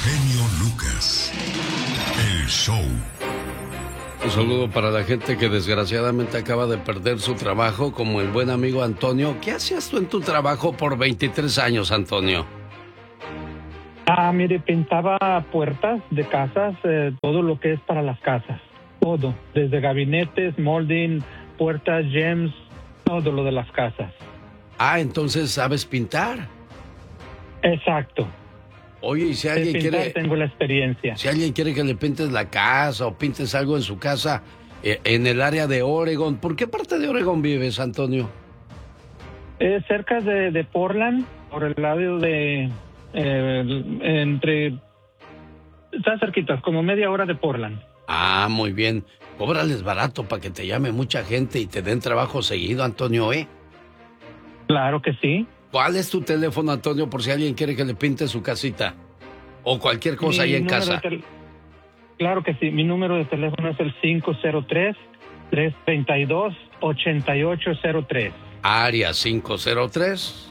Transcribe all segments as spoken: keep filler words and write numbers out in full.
genio Lucas. El show. Un saludo para la gente que desgraciadamente acaba de perder su trabajo, como el buen amigo Antonio. ¿Qué hacías tú en tu trabajo por veintitrés años, Antonio? Ah, mire, pintaba puertas de casas, eh, todo lo que es para las casas. Todo, desde gabinetes, molding, puertas, gems, todo lo de las casas. Ah, entonces sabes pintar. Exacto. Oye, y si alguien pintar, quiere... tengo la experiencia. Si alguien quiere que le pintes la casa o pintes algo en su casa eh, en el área de Oregon, ¿por qué parte de Oregon vives, Antonio? Eh, cerca de, de Portland, por el lado de... Eh, entre... Está cerquita, como media hora de Portland. Ah, muy bien. Cóbrales barato para que te llame mucha gente y te den trabajo seguido, Antonio, ¿eh? Claro que sí. ¿Cuál es tu teléfono, Antonio, por si alguien quiere que le pinte su casita? O cualquier cosa Mi ahí en número casa. de tel- Claro que sí. Mi número de teléfono es el cinco cero tres, tres tres dos, ocho ocho cero tres. Área cinco cero tres.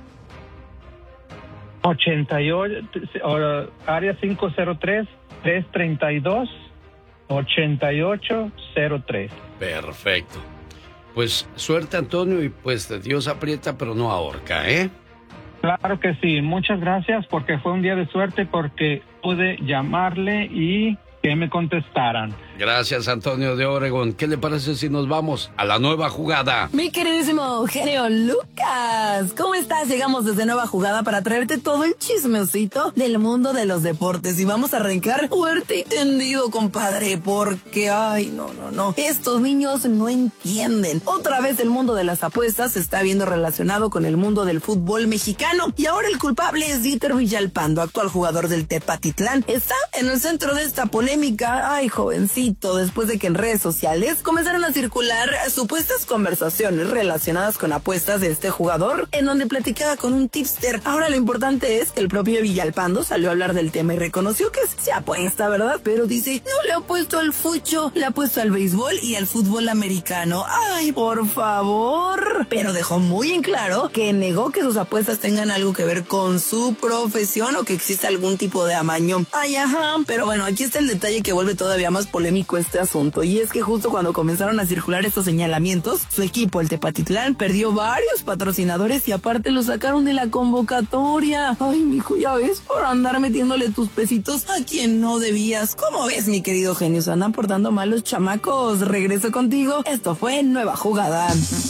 ochenta y ocho, o, área cinco cero tres, tres tres dos, ocho ocho cero tres. Perfecto. Pues suerte, Antonio, y pues Dios aprieta pero no ahorca, ¿eh? Claro que sí. Muchas gracias porque fue un día de suerte porque pude llamarle y que me contestaran. Gracias, Antonio de Oregon. ¿Qué le parece si nos vamos a la nueva jugada? Mi queridísimo genio Lucas, ¿cómo estás? Llegamos desde Nueva Jugada para traerte todo el chismecito del mundo de los deportes y vamos a arrancar fuerte y tendido, compadre, porque, ay, no, no, no, estos niños no entienden. Otra vez el mundo de las apuestas se está viendo relacionado con el mundo del fútbol mexicano y ahora el culpable es Dieter Villalpando, actual jugador del Tepatitlán. Está en el centro de esta polémica, ay, jovencito, después de que en redes sociales comenzaron a circular supuestas conversaciones relacionadas con apuestas de este jugador, en donde platicaba con un tipster. Ahora lo importante es que el propio Villalpando salió a hablar del tema y reconoció que se apuesta, ¿verdad? Pero dice, no le ha puesto al fucho, le ha puesto al béisbol y al fútbol americano. Ay, por favor. Pero dejó muy en claro que negó que sus apuestas tengan algo que ver con su profesión o que exista algún tipo de amaño. Ay, ajá. Pero bueno, aquí está el detalle que vuelve todavía más polémico este asunto, y es que justo cuando comenzaron a circular estos señalamientos, su equipo, el Tepatitlán, perdió varios patrocinadores y aparte lo sacaron de la convocatoria. Ay, mijo, ya ves, por andar metiéndole tus pesitos a quien no debías. ¿Cómo ves, mi querido genio? Se andan portando mal los chamacos. Regreso contigo. Esto fue Nueva Jugada.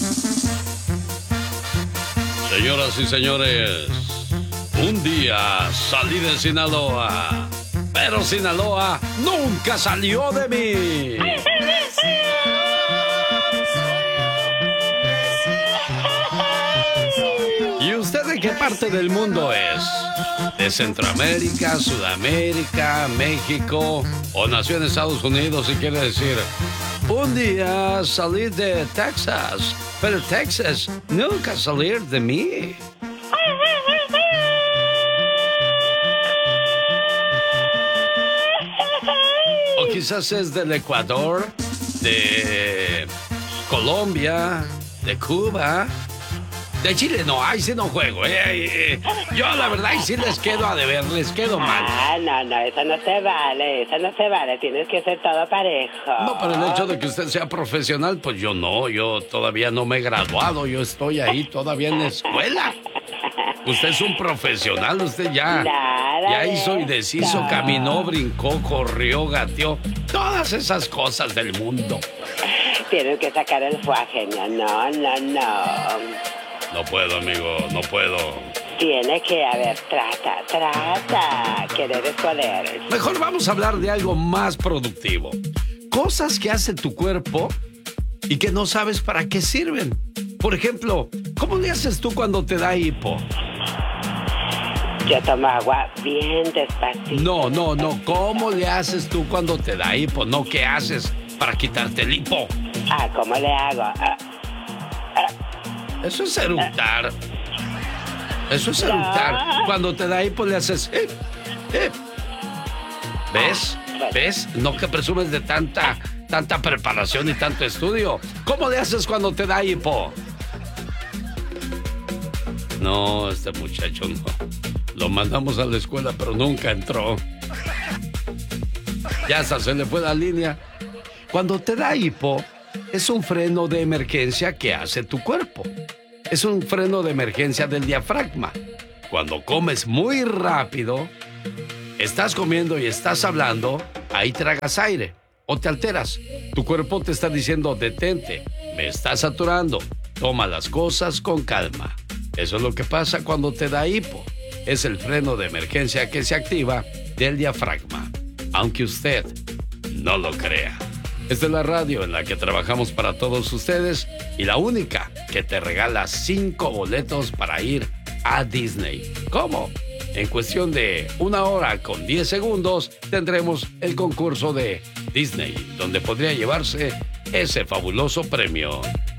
Señoras y señores, un día salí de Sinaloa, pero Sinaloa nunca salió de mí. ¿Y usted de qué parte del mundo es? ¿De Centroamérica, Sudamérica, México o nació en Estados Unidos y quiere decir, un día salí de Texas, pero Texas nunca salió de mí? O quizás es del Ecuador, de Colombia, de Cuba, de Chile. No, ahí sí no juego. Eh, eh. Yo la verdad ahí sí les quedo a deber, les quedo mal. Ah, no, no, eso no se vale, eso no se vale, tienes que ser todo parejo. No, pero el hecho de que usted sea profesional, pues yo no, yo todavía no me he graduado, yo estoy ahí todavía en la escuela. Usted es un profesional, usted ya, Nada ya de hizo y deshizo, eso. caminó, brincó, corrió, gateó, todas esas cosas del mundo. Tienes que sacar el fuá, genio, no, no, no. No puedo, amigo, no puedo. Tiene que haber, trata, trata, querer es poder. Mejor vamos a hablar de algo más productivo. Cosas que hace tu cuerpo y que no sabes para qué sirven. Por ejemplo, ¿cómo le haces tú cuando te da hipo? Yo tomo agua bien despacito. No, no, no. ¿Cómo le haces tú cuando te da hipo? No, ¿qué haces para quitarte el hipo? Ah, ¿cómo le hago? Ah, ah, Eso es eructar. Eso es eructar. Cuando te da hipo le haces... Eh, eh. ¿Ves? ¿Ves? No que presumes de tanta, tanta preparación y tanto estudio. ¿Cómo le haces cuando te da hipo? No, este muchacho no. Lo mandamos a la escuela, pero nunca entró. Ya hasta se le fue la línea. Cuando te da hipo, es un freno de emergencia que hace tu cuerpo. Es un freno de emergencia del diafragma. Cuando comes muy rápido, estás comiendo y estás hablando, ahí tragas aire o te alteras. Tu cuerpo te está diciendo, detente, me estás saturando, toma las cosas con calma. Eso es lo que pasa cuando te da hipo. Es el freno de emergencia que se activa del diafragma, aunque usted no lo crea. Esta es la radio en la que trabajamos para todos ustedes y la única que te regala cinco boletos para ir a Disney. ¿Cómo? En cuestión de una hora con diez segundos tendremos el concurso de Disney, donde podría llevarse ese fabuloso premio.